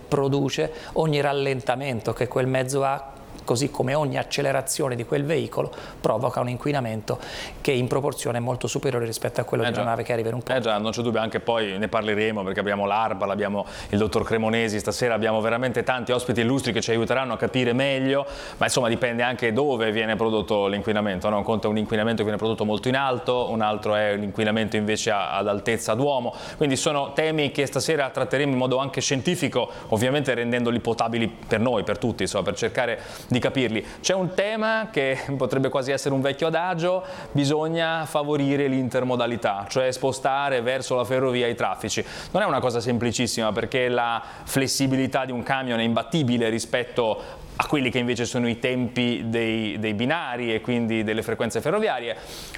produce, ogni rallentamento che quel mezzo ha, così come ogni accelerazione di quel veicolo, provoca un inquinamento che in proporzione è molto superiore rispetto a quello di una nave che arriva in un porto. Già, non c'è dubbio, anche poi ne parleremo perché abbiamo l'ARPAL, abbiamo il dottor Cremonesi stasera, abbiamo veramente tanti ospiti illustri che ci aiuteranno a capire meglio, ma insomma dipende anche dove viene prodotto l'inquinamento, no? Un conto è un inquinamento che viene prodotto molto in alto, un altro è l'inquinamento invece ad altezza d'uomo, quindi sono temi che stasera tratteremo in modo anche scientifico, ovviamente rendendoli potabili per noi, per tutti, insomma, per cercare di capirli. C'è un tema che potrebbe quasi essere un vecchio adagio: bisogna favorire l'intermodalità, cioè spostare verso la ferrovia i traffici. Non è una cosa semplicissima, perché la flessibilità di un camion è imbattibile rispetto a quelli che invece sono i tempi dei binari e quindi delle frequenze ferroviarie,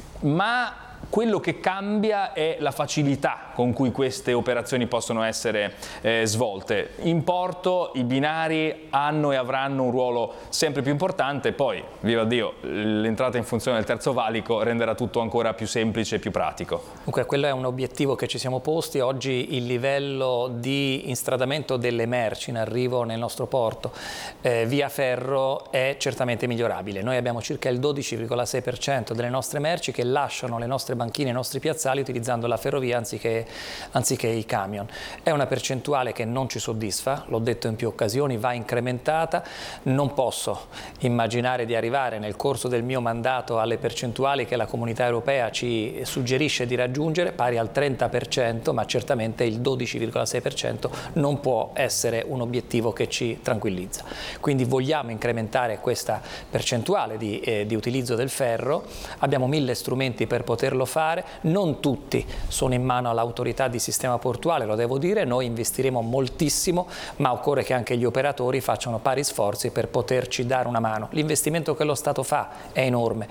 ma quello che cambia è la facilità con cui queste operazioni possono essere svolte. In porto i binari hanno e avranno un ruolo sempre più importante, poi, viva Dio, l'entrata in funzione del terzo valico renderà tutto ancora più semplice e più pratico. Dunque, quello è un obiettivo che ci siamo posti. Oggi il livello di instradamento delle merci in arrivo nel nostro porto via ferro è certamente migliorabile. Noi abbiamo circa il 12,6% delle nostre merci che lasciano le nostre banchine, i nostri piazzali utilizzando la ferrovia anziché i camion. È una percentuale che non ci soddisfa, l'ho detto in più occasioni, va incrementata. Non posso immaginare di arrivare nel corso del mio mandato alle percentuali che la Comunità Europea ci suggerisce di raggiungere, pari al 30%, ma certamente il 12,6% non può essere un obiettivo che ci tranquillizza. Quindi vogliamo incrementare questa percentuale di utilizzo del ferro, abbiamo 1000 strumenti per poterlo fare, non tutti sono in mano all'autorità di sistema portuale, lo devo dire, noi investiremo moltissimo, ma occorre che anche gli operatori facciano pari sforzi per poterci dare una mano. L'investimento che lo Stato fa è enorme,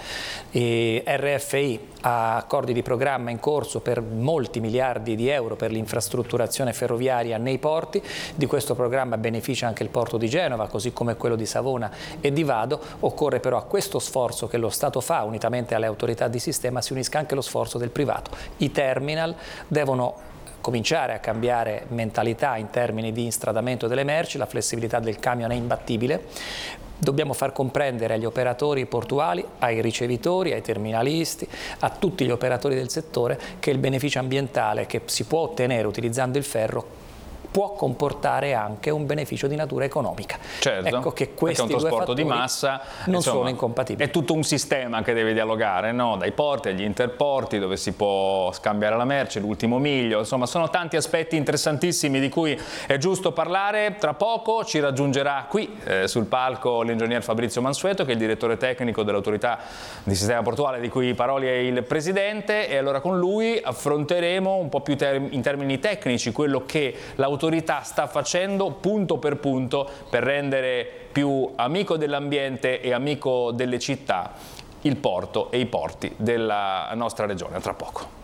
RFI ha accordi di programma in corso per molti miliardi di euro per l'infrastrutturazione ferroviaria nei porti, di questo programma beneficia anche il porto di Genova, così come quello di Savona e di Vado. Occorre però a questo sforzo che lo Stato fa, unitamente alle autorità di sistema, si unisca anche lo sforzo del privato. I terminal devono cominciare a cambiare mentalità in termini di instradamento delle merci, la flessibilità del camion è imbattibile. Dobbiamo far comprendere agli operatori portuali, ai ricevitori, ai terminalisti, a tutti gli operatori del settore che il beneficio ambientale che si può ottenere utilizzando il ferro può comportare anche un beneficio di natura economica. Certo, ecco che questi perché un due trasporto di fattori massa non sono incompatibili. È tutto un sistema che deve dialogare, no? Dai porti agli interporti, dove si può scambiare la merce, l'ultimo miglio, insomma sono tanti aspetti interessantissimi di cui è giusto parlare. Tra poco ci raggiungerà qui sul palco l'ingegner Fabrizio Mansueto, che è il direttore tecnico dell'autorità di sistema portuale di cui Paroli è il presidente, e allora con lui affronteremo un po' più in termini tecnici quello che l'autorità sta facendo punto per rendere più amico dell'ambiente e amico delle città il porto e i porti della nostra regione. Tra poco.